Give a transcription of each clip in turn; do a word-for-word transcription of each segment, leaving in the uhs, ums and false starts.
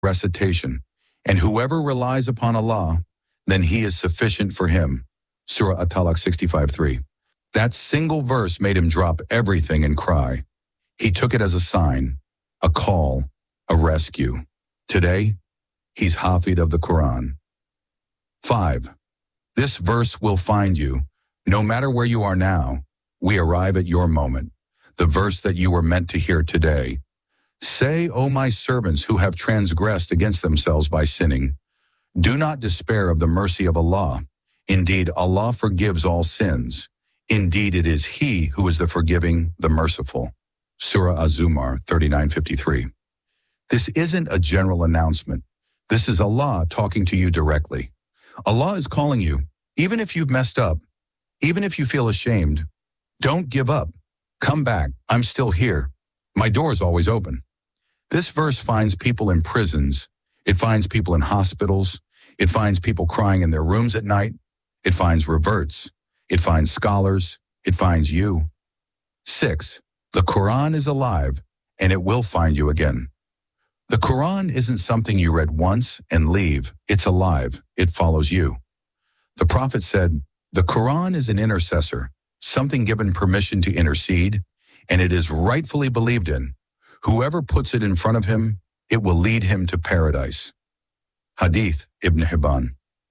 recitation. And whoever relies upon Allah, then he is sufficient for him. Surah At-Talaq sixty-five three. That single verse made him drop everything and cry. He took it as a sign, a call, a rescue. Today, he's Hafid of the Quran. Five. This verse will find you. No matter where you are now, we arrive at your moment, the verse that you were meant to hear today. Say, O my servants who have transgressed against themselves by sinning, do not despair of the mercy of Allah. Indeed, Allah forgives all sins. Indeed, it is He who is the forgiving, the merciful. Surah Az-Zumar thirty-nine fifty-three. This isn't a general announcement. This is Allah talking to you directly. Allah is calling you, even if you've messed up, even if you feel ashamed, don't give up. Come back. I'm still here. My door is always open. This verse finds people in prisons. It finds people in hospitals. It finds people crying in their rooms at night. It finds reverts. It finds scholars. It finds you. Six, the Quran is alive, and it will find you again. The Quran isn't something you read once and leave. It's alive. It follows you. The Prophet said, the Quran is an intercessor, something given permission to intercede, and it is rightfully believed in. Whoever puts it in front of him, it will lead him to paradise. Hadith, Ibn Hibban.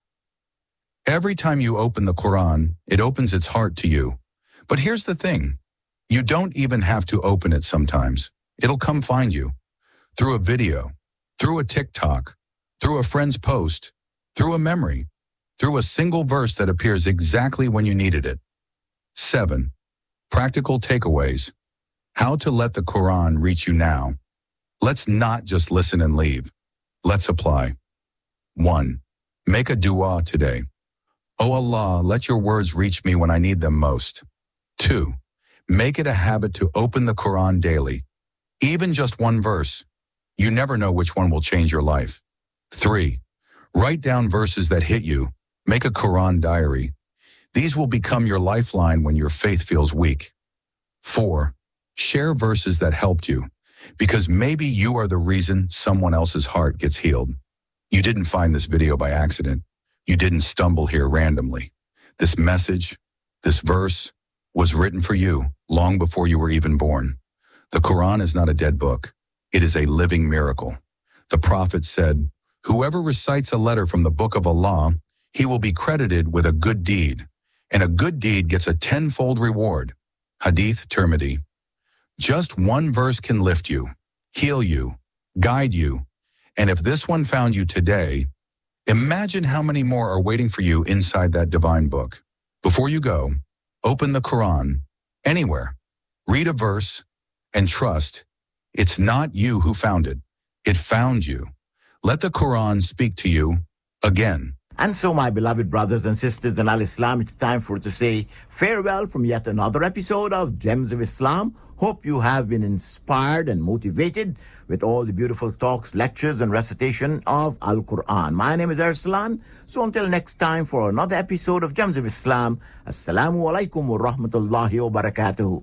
Every time you open the Quran, it opens its heart to you. But here's the thing. You don't even have to open it sometimes. It'll come find you. Through a video, through a TikTok, through a friend's post, through a memory, through a single verse that appears exactly when you needed it. Seven, practical takeaways. How to let the Quran reach you now. Let's not just listen and leave. Let's apply. One, make a dua today. O Allah, let your words reach me when I need them most. Two, make it a habit to open the Quran daily. Even just one verse. You never know which one will change your life. Three, write down verses that hit you. Make a Quran diary. These will become your lifeline when your faith feels weak. Four, share verses that helped you, because maybe you are the reason someone else's heart gets healed. You didn't find this video by accident. You didn't stumble here randomly. This message, this verse, was written for you long before you were even born. The Quran is not a dead book. It is a living miracle. The Prophet said, whoever recites a letter from the book of Allah, he will be credited with a good deed, and a good deed gets a tenfold reward. Hadith Tirmidhi. Just one verse can lift you, heal you, guide you, and if this one found you today, imagine how many more are waiting for you inside that divine book. Before you go, open the Quran, anywhere, read a verse, and trust, it's not you who found it. It found you. Let the Quran speak to you again. And so, my beloved brothers and sisters in Al-Islam, it's time for to say farewell from yet another episode of Gems of Islam. Hope you have been inspired and motivated with all the beautiful talks, lectures, and recitation of Al-Quran. My name is Arslan. So until next time for another episode of Gems of Islam, Assalamu alaikum wa rahmatullahi wa barakatuhu.